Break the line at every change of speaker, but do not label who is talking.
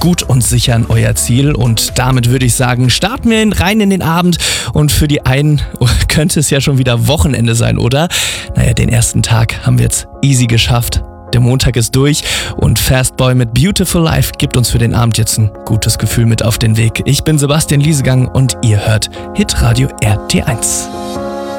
gut und sicher an euer Ziel. Und damit würde ich sagen, starten wir rein in den Abend. Und für die einen könnte es ja schon wieder Wochenende sein, oder? Naja, den ersten Tag haben wir jetzt easy geschafft. Der Montag ist durch und Fastboy mit Beautiful Life gibt uns für den Abend jetzt ein gutes Gefühl mit auf den Weg. Ich bin Sebastian Liesegang und ihr hört Hitradio RT1.